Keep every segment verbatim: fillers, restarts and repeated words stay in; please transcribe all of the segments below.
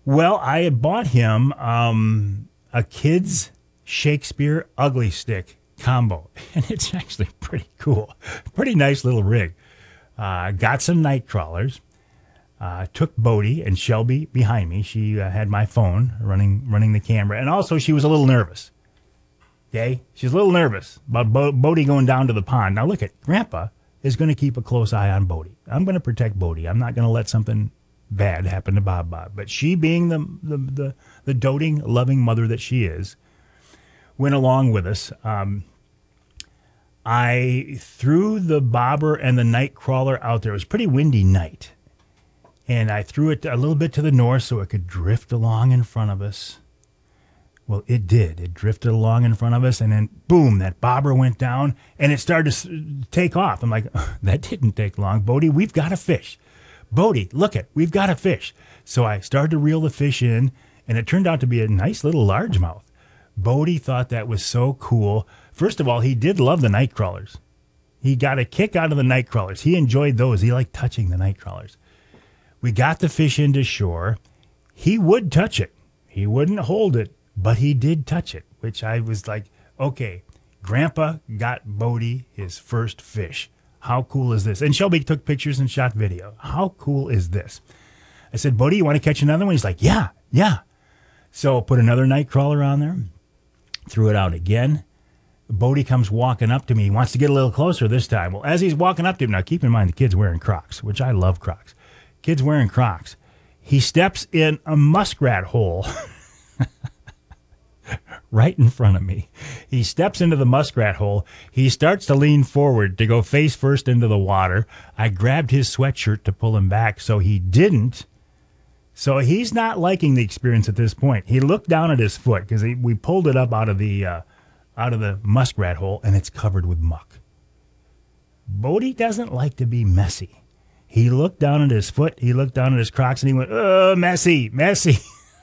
Well, I had bought him um, a kid's Shakespeare ugly stick combo, and it's actually pretty cool. Pretty nice little rig. Uh, got some night crawlers. Uh, took Bodie and Shelby behind me. She uh, had my phone running running the camera, and also she was a little nervous. Okay, she's a little nervous about Bo- Bodie going down to the pond. Now look at Grandpa is going to keep a close eye on Bodie. I'm going to protect Bodie. I'm not going to let something bad happen to Bob Bob. But she, being the, the the the doting, loving mother that she is, went along with us. Um, I threw the bobber and the night crawler out there. It was a pretty windy night, and I threw it a little bit to the north so it could drift along in front of us. Well, it did. It drifted along in front of us, and then, boom, that bobber went down, and it started to take off. I'm like, oh, that didn't take long. Bodie, we've got a fish. Bodie, look it, we've got a fish. So I started to reel the fish in, and it turned out to be a nice little largemouth. Bodie thought that was so cool. First of all, he did love the night crawlers. He got a kick out of the night crawlers. He enjoyed those. He liked touching the night crawlers. We got the fish into shore. He would touch it. He wouldn't hold it, but he did touch it, which I was like, okay, Grandpa got Bodie his first fish. How cool is this? And Shelby took pictures and shot video. How cool is this? I said, Bodie, you want to catch another one? He's like, yeah, yeah. So put another night crawler on there, threw it out again. Bodie comes walking up to me. He wants to get a little closer this time. Well, as he's walking up to him, now keep in mind the kid's wearing Crocs, which I love Crocs. Kid's wearing Crocs. He steps in a muskrat hole right in front of me. He steps into the muskrat hole. He starts to lean forward to go face first into the water. I grabbed his sweatshirt to pull him back, so he didn't. So he's not liking the experience at this point. He looked down at his foot because we pulled it up out of the uh, out of the muskrat hole, and it's covered with muck. Bodie doesn't like to be messy. He looked down at his foot. He looked down at his Crocs, and he went, oh, messy, messy.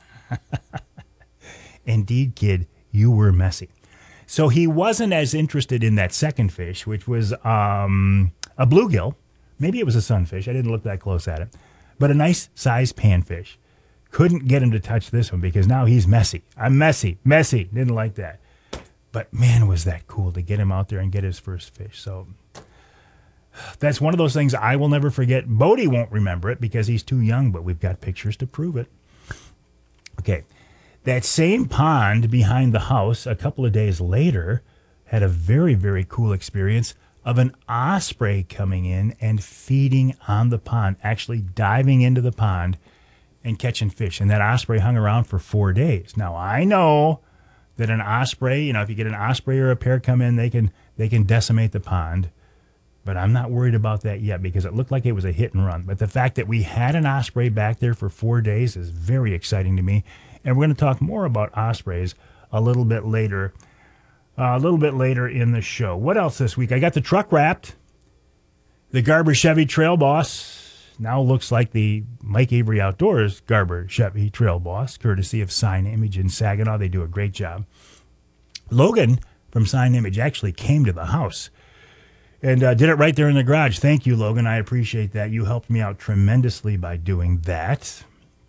Indeed, kid, you were messy. So he wasn't as interested in that second fish, which was um, a bluegill. Maybe it was a sunfish. I didn't look that close at it. But a nice size panfish. Couldn't get him to touch this one because now he's messy. I'm messy, messy. Didn't like that. But man, was that cool to get him out there and get his first fish. So that's one of those things I will never forget. Bodie won't remember it because he's too young, but we've got pictures to prove it. Okay. That same pond behind the house, a couple of days later, had a very, very cool experience of an osprey coming in and feeding on the pond, actually diving into the pond and catching fish. And that osprey hung around for four days. Now, I know that an osprey, you know, if you get an osprey or a pair come in, they can they can decimate the pond. But I'm not worried about that yet because it looked like it was a hit and run. But the fact that we had an osprey back there for four days is very exciting to me. And we're going to talk more about ospreys a little bit later, uh, a little bit later in the show. What else this week? I got the truck wrapped. The Garber Chevy Trail Boss now looks like the Mike Avery Outdoors Garber Chevy Trail Boss, courtesy of Sign Image in Saginaw. They do a great job. Logan from Sign Image actually came to the house and uh, did it right there in the garage. Thank you, Logan. I appreciate that. You helped me out tremendously by doing that.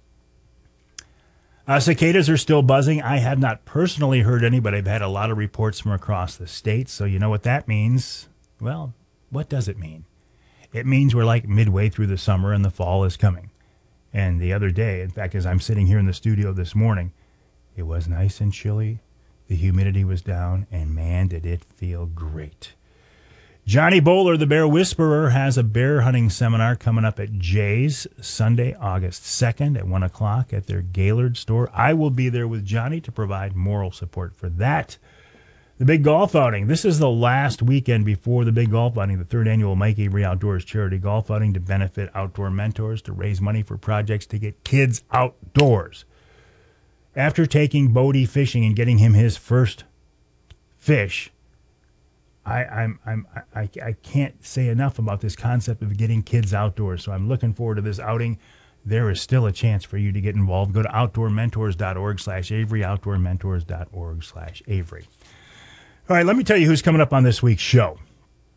Uh, cicadas are still buzzing. I have not personally heard any, but I've had a lot of reports from across the state. So you know what that means? Well, what does it mean? It means we're like midway through the summer and the fall is coming. And the other day, in fact, as I'm sitting here in the studio this morning, it was nice and chilly. The humidity was down, and man, did it feel great. Johnny Bowler, the Bear Whisperer, has a bear hunting seminar coming up at Jay's Sunday, August second at one o'clock at their Gaylord store. I will be there with Johnny to provide moral support for that. The big golf outing. This is the last weekend before the big golf outing, the third annual Mike Avery Outdoors charity golf outing to benefit outdoor mentors, to raise money for projects to get kids outdoors. After taking Bodie fishing and getting him his first fish, I, I'm, I'm, I, I can't say enough about this concept of getting kids outdoors. So I'm looking forward to this outing. There is still a chance for you to get involved. Go to outdoormentors.org slash Avery, outdoormentors.org slash Avery. All right, let me tell you who's coming up on this week's show.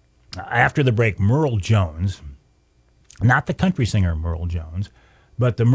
After the break, Merle Jones, not the country singer Merle Jones, but the